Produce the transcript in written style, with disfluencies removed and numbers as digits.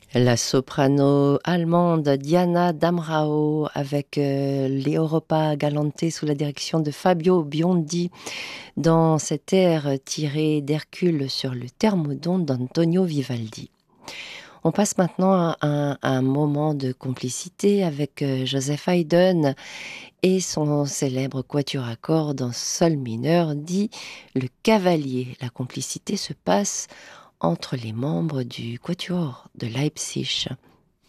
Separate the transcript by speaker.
Speaker 1: La soprano allemande Diana Damrau avec l'Europa Galante sous la direction de Fabio Biondi dans cet air tiré d'Hercule sur le Thermodon d'Antonio Vivaldi. On passe maintenant à un moment de complicité avec Joseph Haydn et son célèbre quatuor à cordes en sol mineur dit le Cavalier. La complicité se passe entre les membres du quatuor de Leipzig.